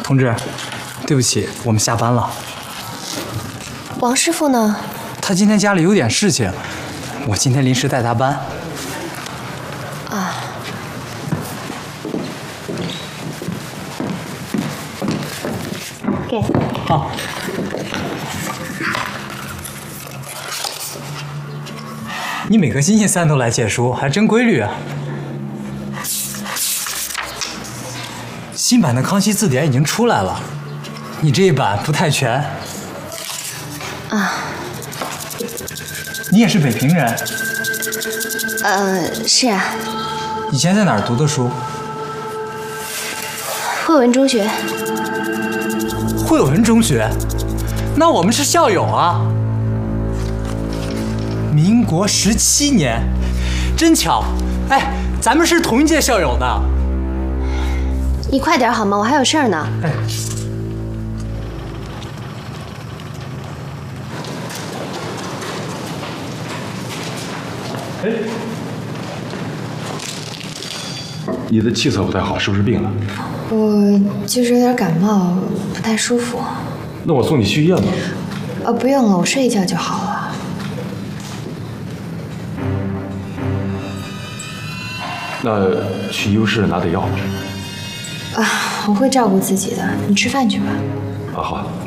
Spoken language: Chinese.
同志，对不起，我们下班了。 王师傅呢？ 他今天家里有点事情，我今天临时代他班。 啊。给。 好。你每个星期三都来借书，还真规律啊。新版的《康熙字典》已经出来了，你这一版不太全。 啊。 你也是北平人？ 是啊。 以前在哪儿读的书？ 惠文中学。 惠文中学？那我们是校友啊！民国17年，真巧！哎，咱们是同一届校友呢。 你快点好吗？我还有事儿呢。 哎。哎， 你的气色不太好，是不是病了？ 我就是有点感冒，不太舒服。 那我送你去医院吧。 不用了，我睡一觉就好了。 那去医务室拿点药。 我会照顾自己的，你吃饭去吧。 好。